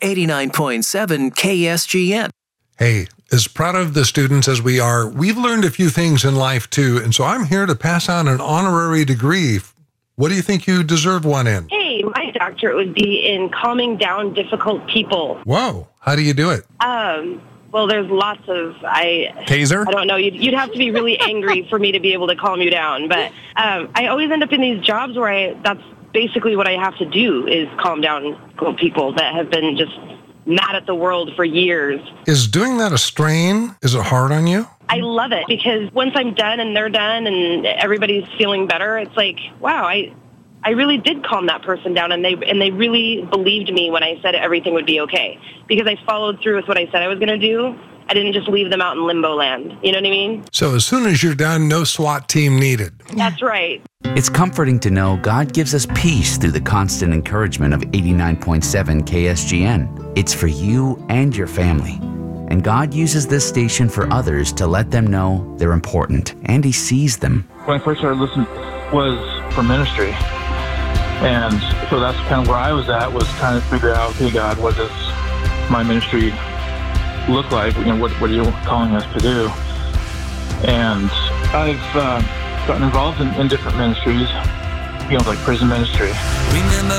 89.7 KSGN. Hey, as proud of the students as we are, we've learned a few things in life too, and so I'm here to pass on an honorary degree. What do you think you deserve one in? Hey, my doctorate would be in calming down difficult people. Whoa, how do you do it? Well, there's lots of, Taser? I don't know. You'd have to be really angry for me to be able to calm you down. But I always end up in these jobs where that's basically what I have to do is calm down people that have been just mad at the world for years. Is doing that a strain? Is it hard on you? I love it because once I'm done and they're done and everybody's feeling better, it's like, wow, I really did calm that person down, and they really believed me when I said everything would be okay because I followed through with what I said I was going to do. I didn't just leave them out in limbo land. You know what I mean? So as soon as you're done, no SWAT team needed. That's right. It's comforting to know God gives us peace through the constant encouragement of 89.7 KSGN. It's for you and your family. And God uses this station for others to let them know they're important, and He sees them. When I first started listening was for ministry. And so that's kind of where I was at, was trying to figure out, okay, God, what does my ministry look like? You know, what are you calling us to do? And I've gotten involved in different ministries, like prison ministry.